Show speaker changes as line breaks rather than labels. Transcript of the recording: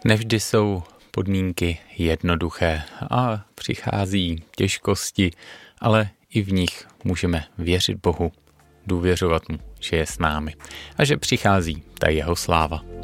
Nevždy jsou podmínky jednoduché a přichází těžkosti, ale i v nich můžeme věřit Bohu, důvěřovat mu, že je s námi a že přichází ta jeho sláva.